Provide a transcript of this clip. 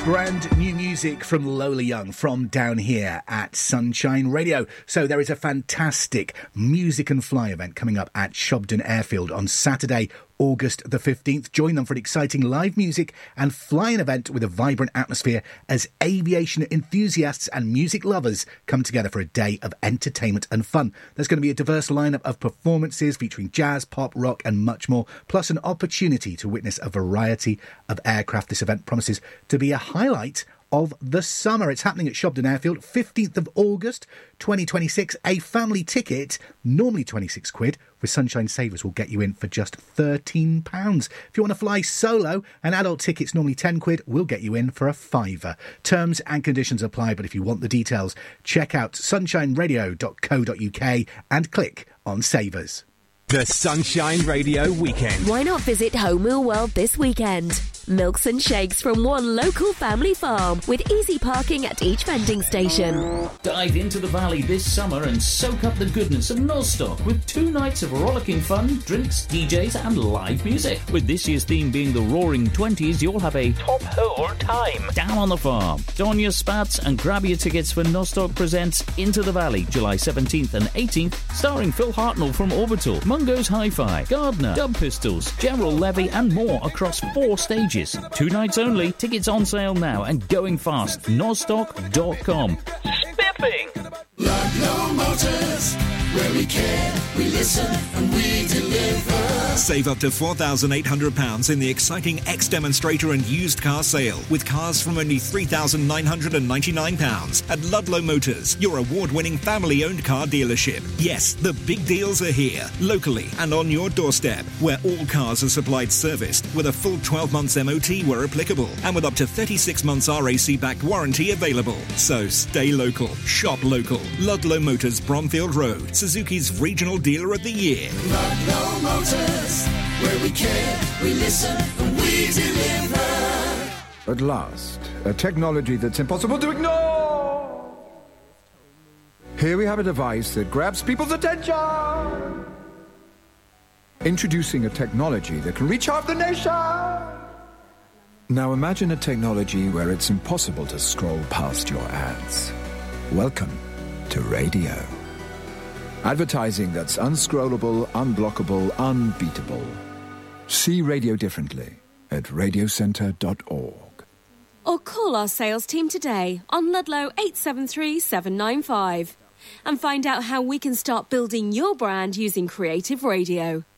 Brand new music from Lola Young from down here at Sunshine Radio. So there is a fantastic Music and Fly event coming up at Shobden Airfield on Saturday, August the 15th. Join them for an exciting live music and flying event with a vibrant atmosphere as aviation enthusiasts and music lovers come together for a day of entertainment and fun. There's going to be a diverse lineup of performances featuring jazz, pop, rock and much more, plus an opportunity to witness a variety of aircraft. This event promises to be a highlight of the summer. It's happening at Shobden Airfield, 15th of August 2026. A family ticket, normally £26, with Sunshine Savers will get you in for just £13. If you want to fly solo, an adult ticket's normally £10, will get you in for a £5. Terms and conditions apply, but if you want the details, check out sunshineradio.co.uk and click on Savers. The Sunshine Radio Weekend. Why not visit Home Wheel World this weekend? Milks and shakes from one local family farm with easy parking at each vending station. Dive into the valley this summer and soak up the goodness of Nostock with 2 nights of rollicking fun, drinks, DJs and live music. With this year's theme being the Roaring Twenties, you'll have a top hole time down on the farm. Don your spats and grab your tickets for Nostock Presents Into the Valley, July 17th and 18th, starring Phil Hartnell from Orbital, Mungo's Hi-Fi, Gardner, Dub Pistols, General Levy and more across 4 stages. 2 nights only. Tickets on sale now and going fast. Nostock.com. Spiffing! Ludlow Motors, where we care, we listen and we deliver. Save up to £4,800 in the exciting X-Demonstrator and used car sale with cars from only £3,999 at Ludlow Motors, your award-winning family-owned car dealership. Yes, the big deals are here, locally and on your doorstep, where all cars are supplied serviced with a full 12 months MOT where applicable and with up to 36 months RAC-backed warranty available. So stay local, shop local. Ludlow Motors, Bromfield Road, Suzuki's Regional Dealer of the Year. Ludlow Motors, where we care, we listen and we deliver. At last, a technology that's impossible to ignore. Here we have a device that grabs people's attention. Introducing a technology that can reach half the nation. Now imagine a technology where it's impossible to scroll past your ads. Welcome to radio. Advertising that's unscrollable, unblockable, unbeatable. See radio differently at radiocentre.org. Or call our sales team today on Ludlow 873 795 and find out how we can start building your brand using creative radio.